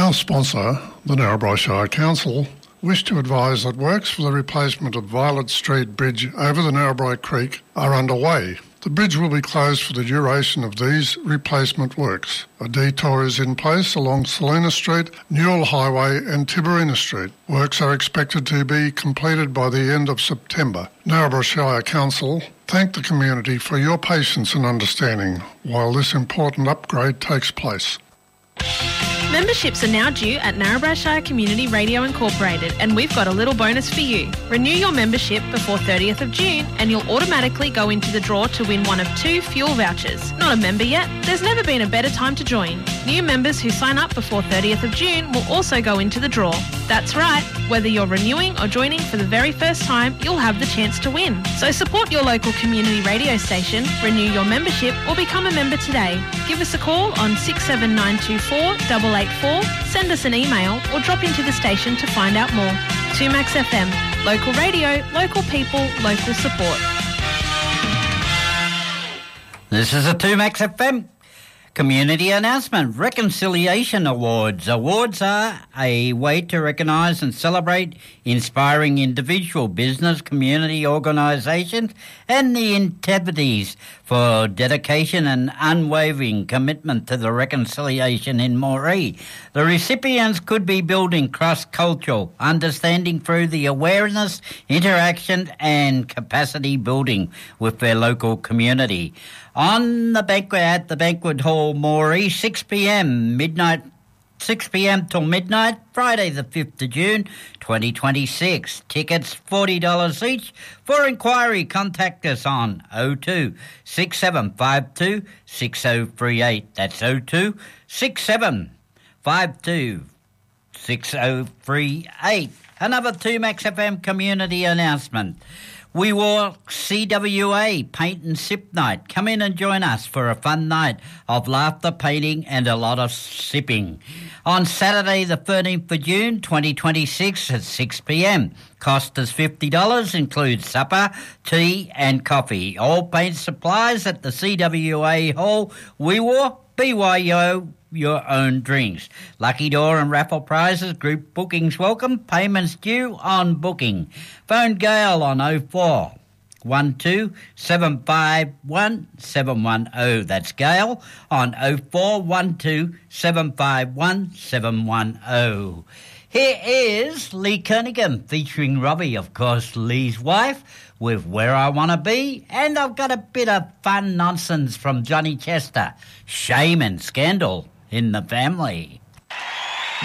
Our sponsor, the Narrabri Shire Council, wish to advise that works for the replacement of Violet Street Bridge over the Narrabri Creek are underway. The bridge will be closed for the duration of these replacement works. A detour is in place along Salina Street, Newell Highway and Tiberina Street. Works are expected to be completed by the end of September. Narrabri Shire Council thank the community for your patience and understanding while this important upgrade takes place. Memberships are now due at Narrabri Shire Community Radio Incorporated, and we've got a little bonus for you. Renew your membership before 30th of June and you'll automatically go into the draw to win one of 2 fuel vouchers. Not a member yet? There's never been a better time to join. New members who sign up before 30th of June will also go into the draw. That's right, whether you're renewing or joining for the very first time, you'll have the chance to win. So support your local community radio station, renew your membership or become a member today. Give us a call on 67924 884, send us an email or drop into the station to find out more. 2Max FM, local radio, local people, local support. This is a 2Max FM community announcement. Reconciliation Awards. Awards are a way to recognise and celebrate inspiring individual, business, community organisations and the entities for dedication and unwavering commitment to the reconciliation in Moree. The recipients could be building cross-cultural understanding through the awareness, interaction and capacity building with their local community. On the banquet at the Banquet Hall, Moree, 6 p.m. till midnight, Friday the 5th of June, 2026. Tickets $40 each. For inquiry, contact us on 02 6752 6038. That's 02 6752 6038. Another 2Max FM community announcement. We Walk CWA Paint and Sip Night. Come in and join us for a fun night of laughter, painting and a lot of sipping. On Saturday the 13th of June 2026 at 6 p.m. Cost is $50, includes supper, tea and coffee. All paint supplies at the CWA Hall. We Walk BYO. Your own drinks. Lucky draw and raffle prizes, group bookings welcome, payments due on booking. Phone Gail on 04 12 751 710. That's Gail on 04 12 751 710. Here is Lee Kernaghan featuring Robbie, of course, Lee's wife, with Where I Wanna Be, and I've got a bit of fun nonsense from Johnny Chester, Shame and Scandal in the Family.